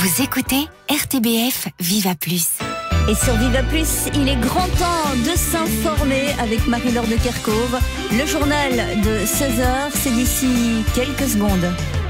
Vous écoutez RTBF Viva Plus. Et sur Viva Plus, il est grand temps de s'informer avec Marie-Laure de Kerkhove. Le journal de 16h, c'est d'ici quelques secondes.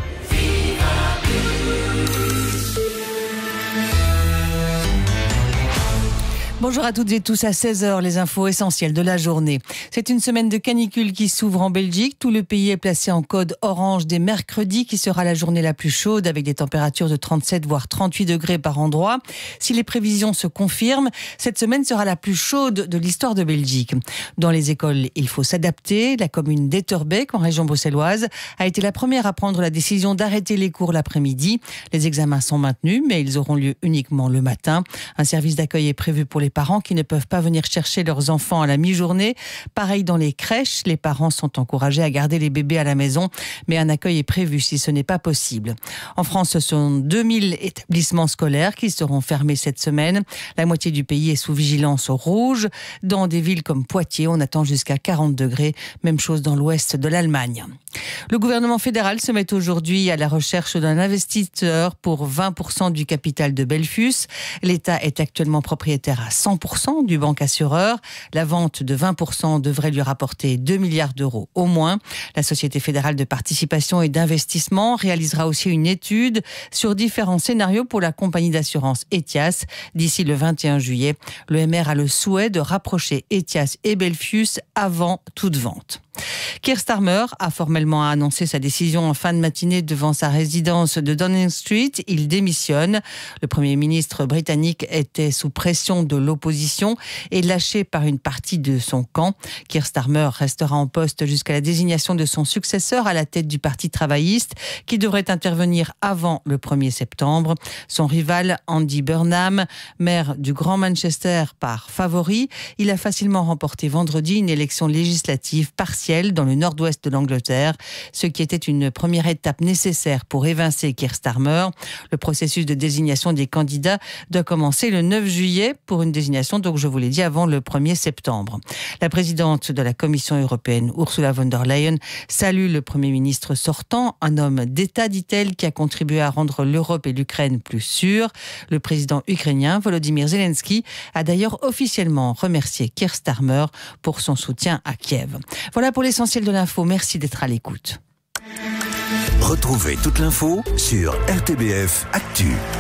Bonjour à toutes et tous, à 16h, les infos essentielles de la journée. C'est une semaine de canicule qui s'ouvre en Belgique. Tout le pays est placé en code orange dès mercredi, qui sera la journée la plus chaude, avec des températures de 37 voire 38 degrés par endroit. Si les prévisions se confirment, cette semaine sera la plus chaude de l'histoire de Belgique. Dans les écoles, il faut s'adapter. La commune d'Etterbeek, en région bruxelloise, a été la première à prendre la décision d'arrêter les cours l'après-midi. Les examens sont maintenus, mais ils auront lieu uniquement le matin. Un service d'accueil est prévu pour les parents qui ne peuvent pas venir chercher leurs enfants à la mi-journée. Pareil dans les crèches, les parents sont encouragés à garder les bébés à la maison, mais un accueil est prévu si ce n'est pas possible. En France, ce sont 2000 établissements scolaires qui seront fermés cette semaine. La moitié du pays est sous vigilance au rouge. Dans des villes comme Poitiers, on attend jusqu'à 40 degrés. Même chose dans l'ouest de l'Allemagne. Le gouvernement fédéral se met aujourd'hui à la recherche d'un investisseur pour 20% du capital de Belfius. L'État est actuellement propriétaire à 100% du banque assureur. La vente de 20% devrait lui rapporter 2 milliards d'euros au moins. La Société fédérale de participation et d'investissement réalisera aussi une étude sur différents scénarios pour la compagnie d'assurance Ethias d'ici le 21 juillet. Le MR a le souhait de rapprocher Ethias et Belfius avant toute vente. Keir Starmer a formellement annoncé sa décision en fin de matinée devant sa résidence de Downing Street. Il démissionne. Le Premier ministre britannique était sous pression de l'opposition et lâché par une partie de son camp. Keir Starmer restera en poste jusqu'à la désignation de son successeur à la tête du Parti travailliste qui devrait intervenir avant le 1er septembre. Son rival Andy Burnham, maire du Grand Manchester par favori, il a facilement remporté vendredi une élection législative partielle dans le nord-ouest de l'Angleterre, ce qui était une première étape nécessaire pour évincer Keir Starmer. Le processus de désignation des candidats doit commencer le 9 juillet pour une désignation, donc je vous l'ai dit, avant le 1er septembre. La présidente de la Commission européenne, Ursula von der Leyen, salue le Premier ministre sortant, un homme d'État, dit-elle, qui a contribué à rendre l'Europe et l'Ukraine plus sûres. Le président ukrainien, Volodymyr Zelensky, a d'ailleurs officiellement remercié Keir Starmer pour son soutien à Kiev. Voilà pour l'essentiel de l'info. Merci d'être à l'écoute. Retrouvez toute l'info sur RTBF Actu.